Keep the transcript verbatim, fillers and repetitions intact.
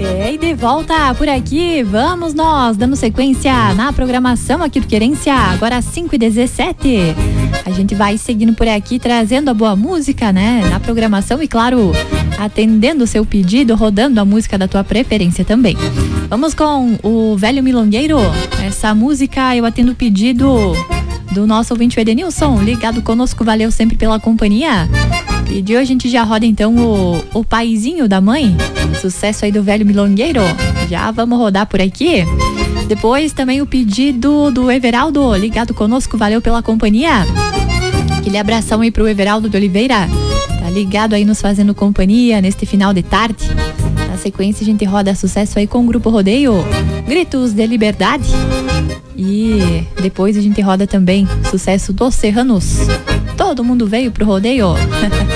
É, e de volta por aqui, vamos nós, dando sequência na programação aqui do Querência, agora às cinco e dezessete. A gente vai seguindo por aqui, trazendo a boa música, né, na programação e, claro, atendendo o seu pedido, rodando a música da tua preferência também. Vamos com o Velho Milongueiro, essa música eu atendo o pedido do nosso ouvinte Edenilson, ligado conosco, valeu sempre pela companhia. E de hoje a gente já roda então o, o Paizinho da Mãe, sucesso aí do Velho Milongueiro, já vamos rodar por aqui. Depois também o pedido do Everaldo, ligado conosco, valeu pela companhia. Aquele abração aí pro Everaldo de Oliveira, tá ligado aí nos fazendo companhia neste final de tarde. Na sequência a gente roda sucesso aí com o Grupo Rodeio, Gritos de Liberdade. E depois a gente roda também sucesso dos Serranos. Todo mundo veio pro rodeio.